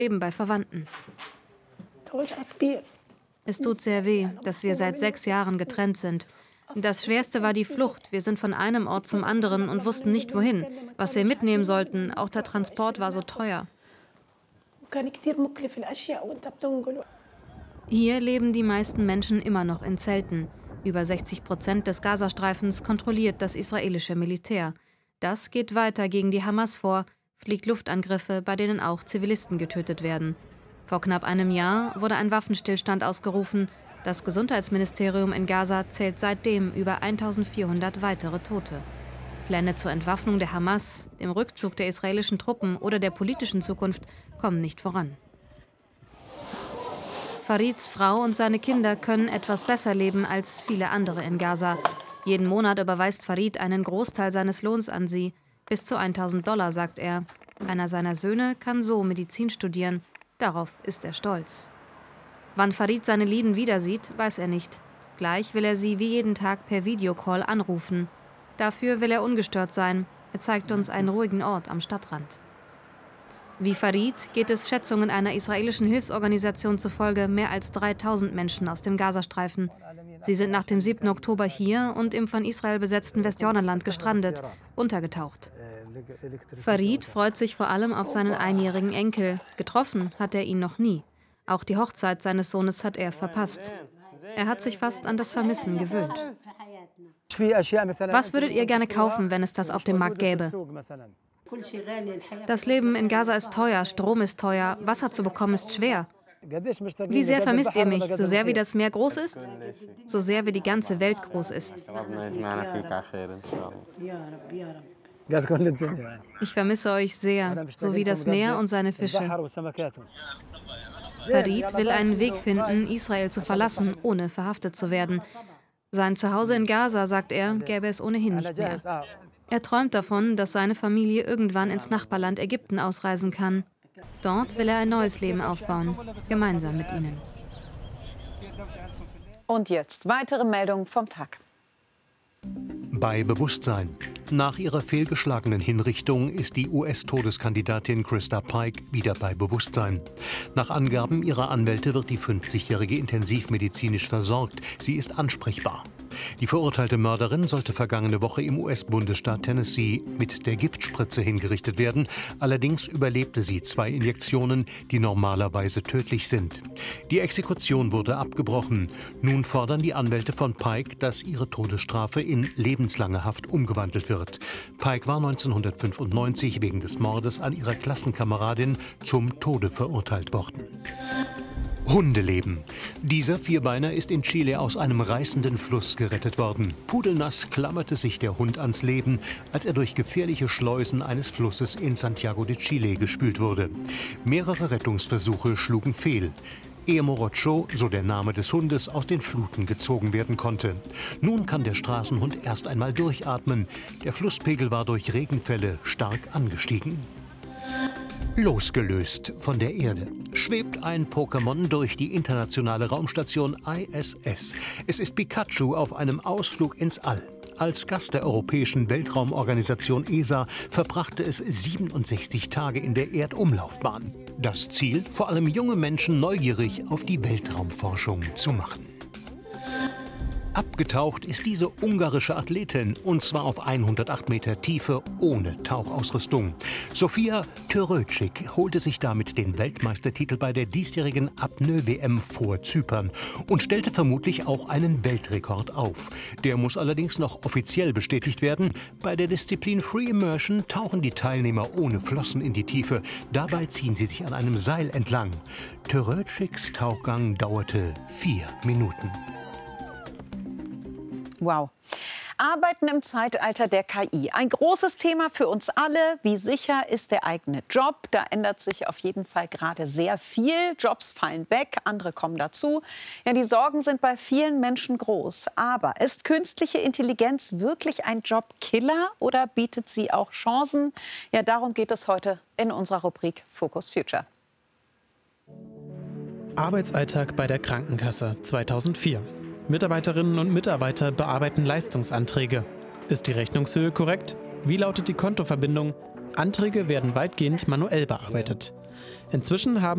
eben bei Verwandten. Es tut sehr weh, dass wir seit 6 Jahren getrennt sind. Das Schwerste war die Flucht. Wir sind von einem Ort zum anderen und wussten nicht, wohin. Was wir mitnehmen sollten, auch der Transport war so teuer. Hier leben die meisten Menschen immer noch in Zelten. Über 60% des Gazastreifens kontrolliert das israelische Militär. Das geht weiter gegen die Hamas vor, fliegt Luftangriffe, bei denen auch Zivilisten getötet werden. Vor knapp einem Jahr wurde ein Waffenstillstand ausgerufen. Das Gesundheitsministerium in Gaza zählt seitdem über 1400 weitere Tote. Pläne zur Entwaffnung der Hamas, dem Rückzug der israelischen Truppen oder der politischen Zukunft kommen nicht voran. Farids Frau und seine Kinder können etwas besser leben als viele andere in Gaza. Jeden Monat überweist Farid einen Großteil seines Lohns an sie. Bis zu $1000, sagt er. Einer seiner Söhne kann so Medizin studieren. Darauf ist er stolz. Wann Farid seine Lieben wieder sieht, weiß er nicht. Gleich will er sie wie jeden Tag per Videocall anrufen. Dafür will er ungestört sein. Er zeigt uns einen ruhigen Ort am Stadtrand. Wie Farid geht es Schätzungen einer israelischen Hilfsorganisation zufolge mehr als 3000 Menschen aus dem Gazastreifen. Sie sind nach dem 7. Oktober hier und im von Israel besetzten Westjordanland gestrandet, untergetaucht. Farid freut sich vor allem auf seinen einjährigen Enkel. Getroffen hat er ihn noch nie. Auch die Hochzeit seines Sohnes hat er verpasst. Er hat sich fast an das Vermissen gewöhnt. Was würdet ihr gerne kaufen, wenn es das auf dem Markt gäbe? Das Leben in Gaza ist teuer, Strom ist teuer, Wasser zu bekommen ist schwer. Wie sehr vermisst ihr mich? So sehr wie das Meer groß ist? So sehr wie die ganze Welt groß ist. Ich vermisse euch sehr, so wie das Meer und seine Fische. Farid will einen Weg finden, Israel zu verlassen, ohne verhaftet zu werden. Sein Zuhause in Gaza, sagt er, gäbe es ohnehin nicht mehr. Er träumt davon, dass seine Familie irgendwann ins Nachbarland Ägypten ausreisen kann. Dort will er ein neues Leben aufbauen, gemeinsam mit ihnen. Und jetzt weitere Meldungen vom Tag. Bei Bewusstsein. Nach ihrer fehlgeschlagenen Hinrichtung ist die US-Todeskandidatin Krista Pike wieder bei Bewusstsein. Nach Angaben ihrer Anwälte wird die 50-Jährige intensivmedizinisch versorgt. Sie ist ansprechbar. Die verurteilte Mörderin sollte vergangene Woche im US-Bundesstaat Tennessee mit der Giftspritze hingerichtet werden. Allerdings überlebte sie 2 Injektionen, die normalerweise tödlich sind. Die Exekution wurde abgebrochen. Nun fordern die Anwälte von Pike, dass ihre Todesstrafe in lebenslange Haft umgewandelt wird. Pike war 1995 wegen des Mordes an ihrer Klassenkameradin zum Tode verurteilt worden. Hundeleben. Dieser Vierbeiner ist in Chile aus einem reißenden Fluss gerettet worden. Pudelnass klammerte sich der Hund ans Leben, als er durch gefährliche Schleusen eines Flusses in Santiago de Chile gespült wurde. Mehrere Rettungsversuche schlugen fehl, ehe Morocho, so der Name des Hundes, aus den Fluten gezogen werden konnte. Nun kann der Straßenhund erst einmal durchatmen. Der Flusspegel war durch Regenfälle stark angestiegen. Losgelöst von der Erde schwebt ein Pokémon durch die internationale Raumstation ISS. Es ist Pikachu auf einem Ausflug ins All. Als Gast der Europäischen Weltraumorganisation ESA verbrachte es 67 Tage in der Erdumlaufbahn. Das Ziel, vor allem junge Menschen neugierig auf die Weltraumforschung zu machen. Abgetaucht ist diese ungarische Athletin, und zwar auf 108 Meter Tiefe ohne Tauchausrüstung. Sofia Töröcik holte sich damit den Weltmeistertitel bei der diesjährigen Apnoe-WM vor Zypern und stellte vermutlich auch einen Weltrekord auf. Der muss allerdings noch offiziell bestätigt werden. Bei der Disziplin Free Immersion tauchen die Teilnehmer ohne Flossen in die Tiefe. Dabei ziehen sie sich an einem Seil entlang. Töröciks Tauchgang dauerte 4 Minuten. Wow. Arbeiten im Zeitalter der KI. Ein großes Thema für uns alle. Wie sicher ist der eigene Job? Da ändert sich auf jeden Fall gerade sehr viel. Jobs fallen weg, andere kommen dazu. Ja, die Sorgen sind bei vielen Menschen groß. Aber ist künstliche Intelligenz wirklich ein Jobkiller oder bietet sie auch Chancen? Ja, darum geht es heute in unserer Rubrik Focus Future. Arbeitsalltag bei der Krankenkasse 2004. Mitarbeiterinnen und Mitarbeiter bearbeiten Leistungsanträge. Ist die Rechnungshöhe korrekt? Wie lautet die Kontoverbindung? Anträge werden weitgehend manuell bearbeitet. Inzwischen haben